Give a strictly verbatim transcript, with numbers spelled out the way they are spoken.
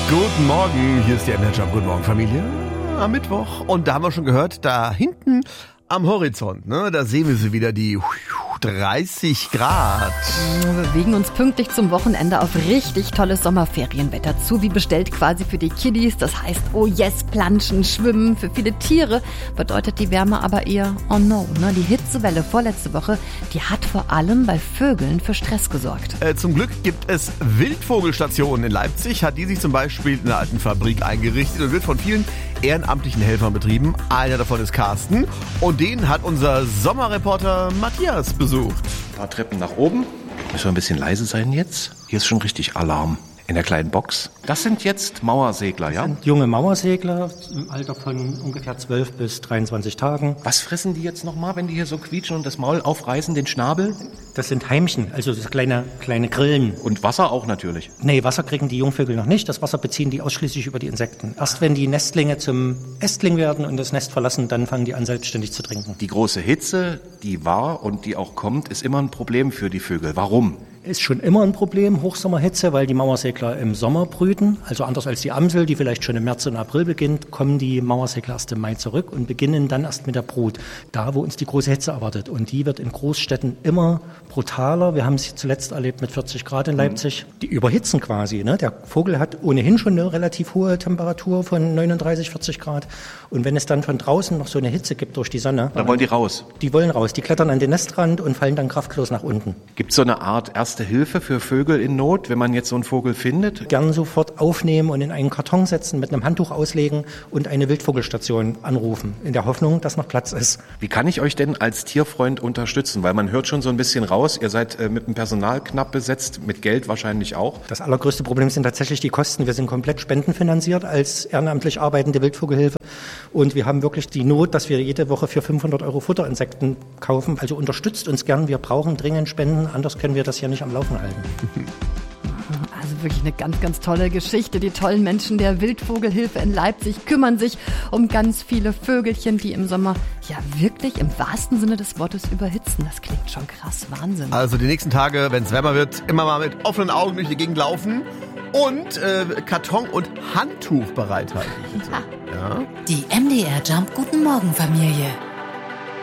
Guten Morgen, hier ist die M D R Jump. Guten Morgen, Familie. Am Mittwoch. Und da haben wir schon gehört, da hinten am Horizont, ne, da sehen wir sie wieder, die dreißig Grad. Wir bewegen uns pünktlich zum Wochenende auf richtig tolles Sommerferienwetter zu, wie bestellt quasi für die Kiddies. Das heißt, oh yes, planschen, schwimmen. Für viele Tiere bedeutet die Wärme aber eher oh no. Ne? Die Hitzewelle vorletzte Woche, die hat vor allem bei Vögeln für Stress gesorgt. Äh, zum Glück gibt es Wildvogelstationen in Leipzig. Hat die sich zum Beispiel in einer alten Fabrik eingerichtet und wird von vielen ehrenamtlichen Helfern betrieben. Einer davon ist Carsten und den hat unser Sommerreporter Matthias besucht. Ein paar Treppen nach oben. Müssen wir ein bisschen leise sein jetzt? Hier ist schon richtig Alarm. In der kleinen Box. Das sind jetzt Mauersegler, ja? Das sind junge Mauersegler im Alter von ungefähr zwölf bis dreiundzwanzig Tagen. Was fressen die jetzt nochmal, wenn die hier so quietschen und das Maul aufreißen, den Schnabel? Das sind Heimchen, also das kleine, kleine Grillen. Und Wasser auch natürlich? Nee, Wasser kriegen die Jungvögel noch nicht. Das Wasser beziehen die ausschließlich über die Insekten. Erst wenn die Nestlinge zum Ästling werden und das Nest verlassen, dann fangen die an, selbstständig zu trinken. Die große Hitze, die war und die auch kommt, ist immer ein Problem für die Vögel. Warum? Ist schon immer ein Problem, Hochsommerhitze, weil die Mauersegler im Sommer brüten. Also anders als die Amsel, die vielleicht schon im März und April beginnt, kommen die Mauersegler erst im Mai zurück und beginnen dann erst mit der Brut. Da, wo uns die große Hitze erwartet. Und die wird in Großstädten immer brutaler. Wir haben es zuletzt erlebt mit vierzig Grad in Leipzig. Die überhitzen quasi. Ne? Der Vogel hat ohnehin schon eine relativ hohe Temperatur von neununddreißig, vierzig Grad. Und wenn es dann von draußen noch so eine Hitze gibt durch die Sonne. Da wollen die raus? Die wollen raus. Die klettern an den Nestrand und fallen dann kraftlos nach unten. Gibt es so eine Art erste Hilfe für Vögel in Not, wenn man jetzt so einen Vogel findet? Gern sofort aufnehmen und in einen Karton setzen, mit einem Handtuch auslegen und eine Wildvogelstation anrufen, in der Hoffnung, dass noch Platz ist. Wie kann ich euch denn als Tierfreund unterstützen? Weil man hört schon so ein bisschen raus, ihr seid äh, mit dem Personal knapp besetzt, mit Geld wahrscheinlich auch. Das allergrößte Problem sind tatsächlich die Kosten. Wir sind komplett spendenfinanziert als ehrenamtlich arbeitende Wildvogelhilfe und wir haben wirklich die Not, dass wir jede Woche für fünfhundert Euro Futterinsekten kaufen. Also unterstützt uns gern, wir brauchen dringend Spenden, anders können wir das hier nicht am Laufen halten. Also wirklich eine ganz, ganz tolle Geschichte. Die tollen Menschen der Wildvogelhilfe in Leipzig kümmern sich um ganz viele Vögelchen, die im Sommer ja wirklich im wahrsten Sinne des Wortes überhitzen. Das klingt schon krass, Wahnsinn. Also die nächsten Tage, wenn es wärmer wird, immer mal mit offenen Augen durch die Gegend laufen und äh, Karton und Handtuch bereithalten. Ja. Ja. Die M D R Jump Guten Morgen Familie.